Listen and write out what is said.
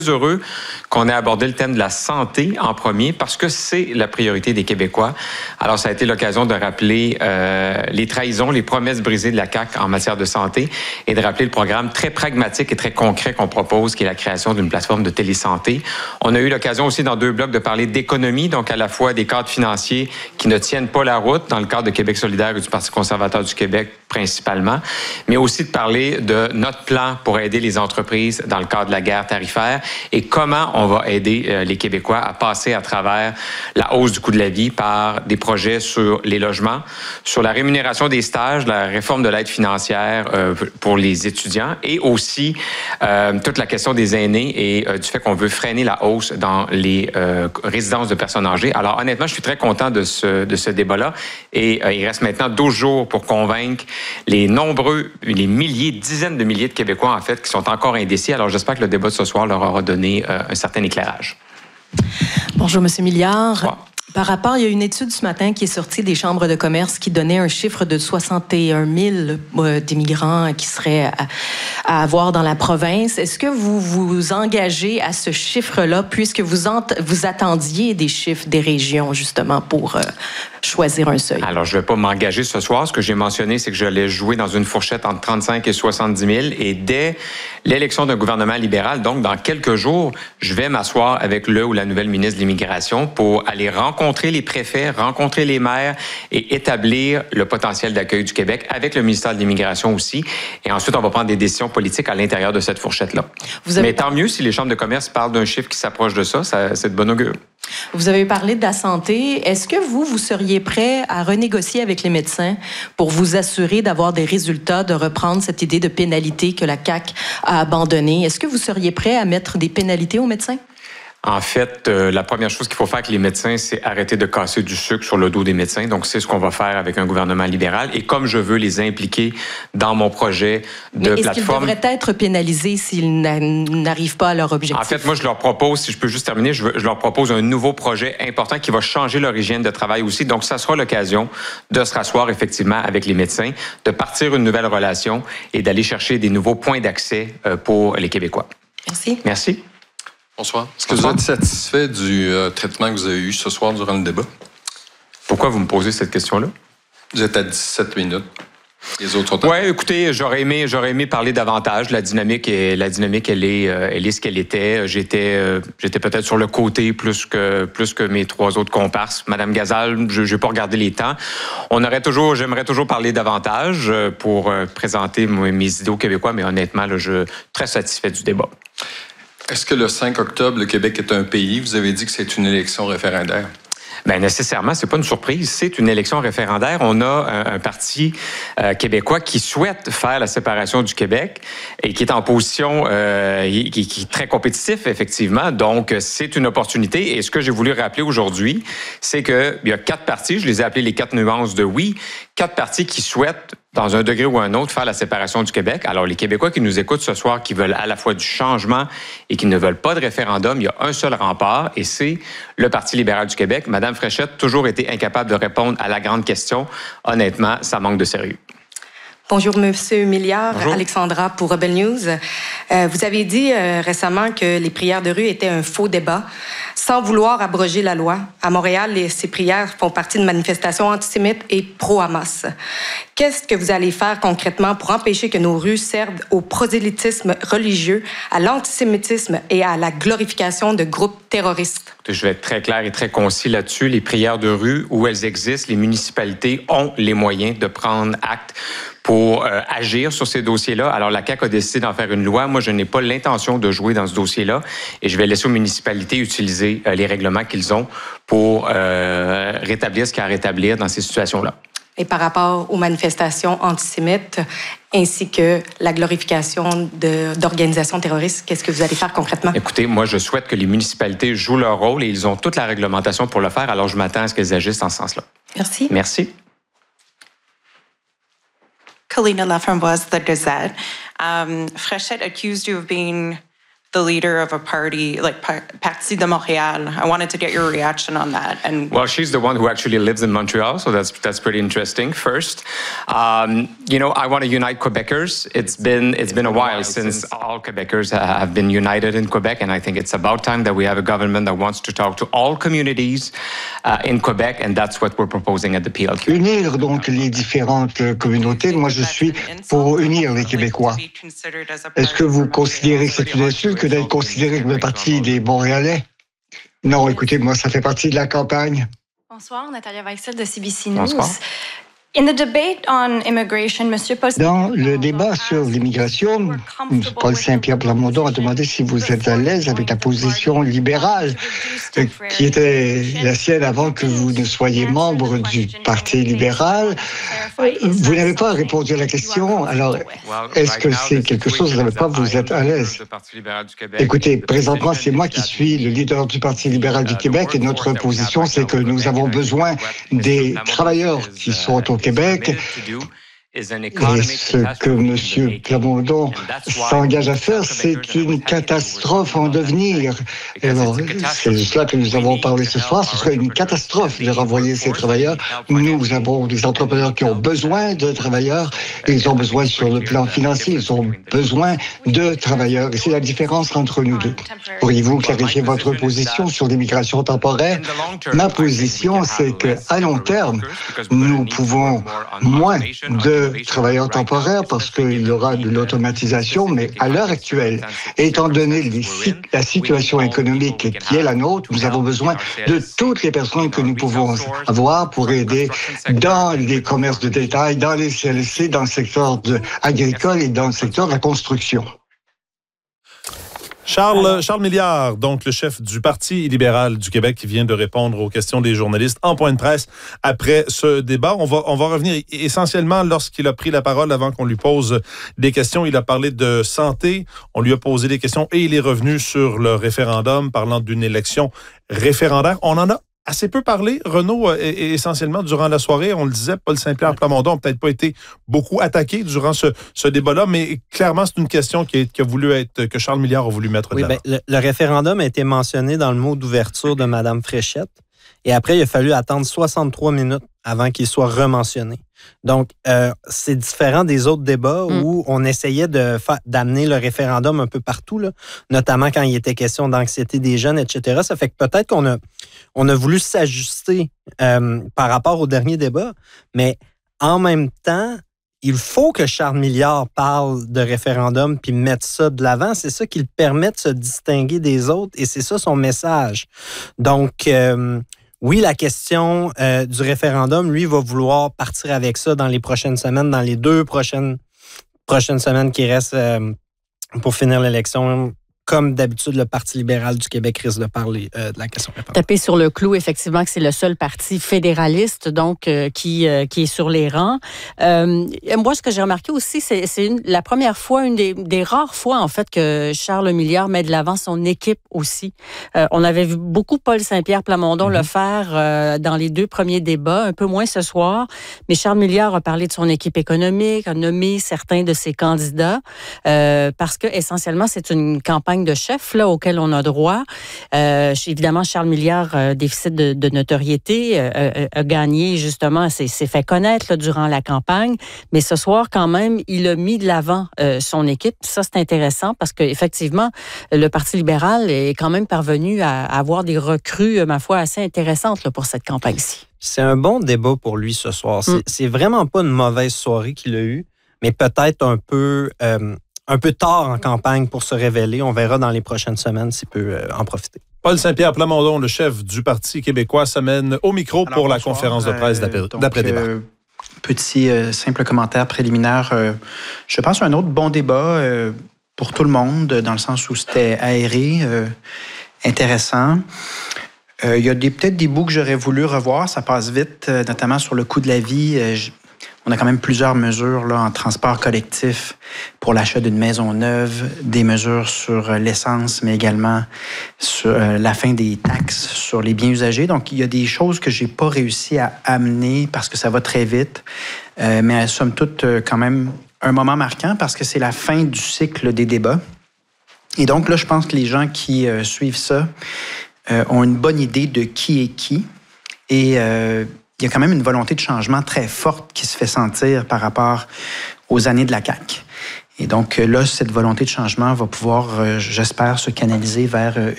Heureux qu'on ait abordé le thème de la santé en premier parce que c'est la priorité des Québécois. Alors, ça a été l'occasion de rappeler les trahisons, les promesses brisées de la CAQ en matière de santé et de rappeler le programme très pragmatique et très concret qu'on propose, qui est la création d'une plateforme de télésanté. On a eu l'occasion aussi dans 2 blocs de parler d'économie, donc à la fois des cadres financiers qui ne tiennent pas la route dans le cadre de Québec solidaire et du Parti conservateur du Québec principalement, mais aussi de parler de notre plan pour aider les entreprises dans le cadre de la guerre tarifaire et comment on va aider les Québécois à passer à travers la hausse du coût de la vie par des projets sur les logements, sur la rémunération des stages, la réforme de l'aide financière pour les étudiants et aussi toute la question des aînés et du fait qu'on veut freiner la hausse dans les résidences de personnes âgées. Alors honnêtement, je suis très content de ce débat-là et il reste maintenant 12 jours pour convaincre les milliers, dizaines de milliers de Québécois en fait qui sont encore indécis. Alors j'espère que le débat de ce soir leur aura donné un certain éclairage. Bonjour, M. Milliard. Bonjour. Par rapport, il y a une étude ce matin qui est sortie des chambres de commerce qui donnait un chiffre de 61 000 d'immigrants qui seraient à avoir dans la province. Est-ce que vous vous engagez à ce chiffre-là puisque vous attendiez des chiffres des régions justement pour choisir un seuil? Alors, je ne vais pas m'engager ce soir. Ce que j'ai mentionné, c'est que j'allais jouer dans une fourchette entre 35 et 70 000 et dès l'élection d'un gouvernement libéral, donc dans quelques jours, je vais m'asseoir avec le ou la nouvelle ministre de l'Immigration pour aller rencontrer les préfets, rencontrer les maires et établir le potentiel d'accueil du Québec avec le ministère de l'Immigration aussi. Et ensuite, on va prendre des décisions politiques à l'intérieur de cette fourchette-là. Mais tant mieux si les chambres de commerce parlent d'un chiffre qui s'approche de ça, c'est de bon augure. Vous avez parlé de la santé. Est-ce que vous seriez prêt à renégocier avec les médecins pour vous assurer d'avoir des résultats, de reprendre cette idée de pénalité que la CAQ a abandonnée? Est-ce que vous seriez prêt à mettre des pénalités aux médecins? En fait, la première chose qu'il faut faire avec les médecins, c'est arrêter de casser du sucre sur le dos des médecins. Donc, c'est ce qu'on va faire avec un gouvernement libéral. Et comme je veux les impliquer dans mon projet de plateforme... Est-ce qu'ils devraient être pénalisés s'ils n'arrivent pas à leur objectif? En fait, moi, je leur propose, si je peux juste terminer, je leur propose un nouveau projet important qui va changer leur hygiène de travail aussi. Donc, ça sera l'occasion de se rasseoir effectivement avec les médecins, de partir une nouvelle relation et d'aller chercher des nouveaux points d'accès pour les Québécois. Merci. Merci. Bonsoir. Est-ce que vous êtes satisfait du traitement que vous avez eu ce soir durant le débat? Pourquoi vous me posez cette question-là? Vous êtes à 17 minutes. Les autres sont... Oui, écoutez, j'aurais aimé parler davantage. La dynamique, elle est ce qu'elle était. J'étais peut-être sur le côté plus que mes 3 autres comparses. Madame Gazal, je n'ai pas regardé les temps. J'aimerais toujours parler davantage pour présenter mes idées aux Québécois, mais honnêtement, là, je suis très satisfait du débat. Est-ce que le 5 octobre, le Québec est un pays? Vous avez dit que c'est une élection référendaire. Bien, nécessairement, c'est pas une surprise. C'est une élection référendaire. On a un parti québécois qui souhaite faire la séparation du Québec et qui est en position qui est très compétitif, effectivement. Donc, c'est une opportunité. Et ce que j'ai voulu rappeler aujourd'hui, c'est qu'il y a 4 partis, je les ai appelés les 4 nuances de oui, 4 partis qui souhaitent, dans un degré ou un autre, faire la séparation du Québec. Alors, les Québécois qui nous écoutent ce soir, qui veulent à la fois du changement et qui ne veulent pas de référendum, il y a un seul rempart et c'est le Parti libéral du Québec. Madame Fréchette, toujours été incapable de répondre à la grande question. Honnêtement, ça manque de sérieux. Bonjour, M. Milliard. Bonjour. Alexandra pour Rebel News. Vous avez dit récemment que les prières de rue étaient un faux débat, sans vouloir abroger la loi. À Montréal, ces prières font partie de manifestations antisémites et pro-Hamas. Qu'est-ce que vous allez faire concrètement pour empêcher que nos rues servent au prosélytisme religieux, à l'antisémitisme et à la glorification de groupes terroristes? Je vais être très clair et très concis là-dessus. Les prières de rue, où elles existent, les municipalités ont les moyens de prendre acte pour agir sur ces dossiers-là. Alors, la CAQ a décidé d'en faire une loi. Moi, je n'ai pas l'intention de jouer dans ce dossier-là et je vais laisser aux municipalités utiliser les règlements qu'ils ont pour rétablir ce qu'il y a à rétablir dans ces situations-là. Et par rapport aux manifestations antisémites ainsi que la glorification d'organisations terroristes, qu'est-ce que vous allez faire concrètement? Écoutez, moi, je souhaite que les municipalités jouent leur rôle et ils ont toute la réglementation pour le faire. Alors, je m'attends à ce qu'elles agissent en ce sens-là. Merci. Merci. Kalina Laframboise, The Gazette. Fréchette accused you of being the leader of a party like Parti de Montréal. I wanted to get your reaction on that. And well, she's the one who actually lives in Montreal, so that's pretty interesting. First, you know, I want to unite Quebecers. It's been a while since all Quebecers have been united in Quebec, and I think it's about time that we have a government that wants to talk to all communities in Quebec, and that's what we're proposing at the PLQ. Unir donc les différentes communautés. Moi, je suis pour unir les Québécois. Est-ce que vous considérez que c'est une insulte que d'être considéré comme le parti des Montréalais? Non, écoutez, moi, ça fait partie de la campagne. Bonsoir, Natalia Weichsel de CBC News. Bonsoir. Dans le débat sur l'immigration, Paul Saint-Pierre Plamondon a demandé si vous êtes à l'aise avec la position libérale qui était la sienne avant que vous ne soyez membre du Parti libéral. Vous n'avez pas répondu à la question, alors est-ce que c'est quelque chose avec quoi vous êtes à l'aise? Écoutez, présentement, c'est moi qui suis le leader du Parti libéral du Québec et notre position, c'est que nous avons besoin des travailleurs qui sont au Québec. Et ce que M. Plamondon s'engage à faire, c'est une catastrophe en devenir. Et alors, c'est de cela que nous avons parlé ce soir. Ce serait une catastrophe de renvoyer ces travailleurs. Nous avons des entrepreneurs qui ont besoin de travailleurs. Ils ont besoin sur le plan financier. Ils ont besoin de travailleurs. Et c'est la différence entre nous deux. Pourriez-vous clarifier votre position sur l'immigration temporaire? Ma position, c'est qu'à long terme, nous pouvons moins de travailleurs temporaires parce qu'il y aura de l'automatisation, mais à l'heure actuelle, étant donné la situation économique qui est la nôtre, nous avons besoin de toutes les personnes que nous pouvons avoir pour aider dans les commerces de détail, dans les CLSC, dans le secteur agricole et dans le secteur de la construction. Charles Milliard, donc le chef du Parti libéral du Québec, qui vient de répondre aux questions des journalistes en point de presse après ce débat. On va revenir essentiellement lorsqu'il a pris la parole avant qu'on lui pose des questions. Il a parlé de santé, on lui a posé des questions et il est revenu sur le référendum, parlant d'une élection référendaire. On en a assez peu parlé, Renaud, essentiellement durant la soirée. On le disait, Paul Saint-Pierre Plamondon n'a peut-être pas été beaucoup attaqué durant ce débat-là, mais clairement, c'est une question que Charles Milliard a voulu mettre de l'avant. Le référendum a été mentionné dans le mot d'ouverture de Mme Fréchette, et après, il a fallu attendre 63 minutes avant qu'il soit rementionné. Donc, c'est différent des autres débats où on essayait d'amener le référendum un peu partout, là, notamment quand il était question d'anxiété des jeunes, etc. Ça fait que peut-être qu'on a voulu s'ajuster par rapport au dernier débat, mais en même temps, il faut que Charles Milliard parle de référendum puis mette ça de l'avant. C'est ça qui le permet de se distinguer des autres et c'est ça son message. Donc, oui, la question du référendum, lui, va vouloir partir avec ça dans les prochaines semaines, dans les 2 prochaines semaines qui restent pour finir l'élection. Comme d'habitude, le Parti libéral du Québec risque de parler de la question référendaire. Taper sur le clou, effectivement, que c'est le seul parti fédéraliste donc qui est sur les rangs. Moi, ce que j'ai remarqué aussi, c'est la première fois, une des rares fois, en fait, que Charles Milliard met de l'avant son équipe aussi. On avait vu beaucoup Paul Saint-Pierre Plamondon le faire dans les 2 premiers débats, un peu moins ce soir, mais Charles Milliard a parlé de son équipe économique, a nommé certains de ses candidats, parce que essentiellement, c'est une campagne de chef là, auquel on a droit. Évidemment, Charles Milliard, déficit de notoriété, a gagné justement, s'est fait connaître là, durant la campagne, mais ce soir, quand même, il a mis de l'avant son équipe. Ça, c'est intéressant parce qu'effectivement, le Parti libéral est quand même parvenu à avoir des recrues, ma foi, assez intéressantes là, pour cette campagne-ci. C'est un bon débat pour lui ce soir. C'est vraiment pas une mauvaise soirée qu'il a eue, mais peut-être un peu tard en campagne pour se révéler. On verra dans les prochaines semaines s'il peut en profiter. Paul Saint-Pierre Plamondon, le chef du Parti québécois, s'amène au micro pour la conférence de presse d'après-débat. Petit simple commentaire préliminaire. Je pense un autre bon débat pour tout le monde, dans le sens où c'était aéré, intéressant. Il y a peut-être des bouts que j'aurais voulu revoir. Ça passe vite, notamment sur le coût de la vie. On a quand même plusieurs mesures là, en transport collectif pour l'achat d'une maison neuve, des mesures sur l'essence, mais également sur la fin des taxes sur les biens usagés. Donc, il y a des choses que j'ai pas réussi à amener parce que ça va très vite, mais somme toute quand même un moment marquant parce que c'est la fin du cycle des débats. Et donc là, je pense que les gens qui suivent ça ont une bonne idée de qui est qui. Et il y a quand même une volonté de changement très forte qui se fait sentir par rapport aux années de la CAQ. Et donc là, cette volonté de changement va pouvoir, j'espère, se canaliser vers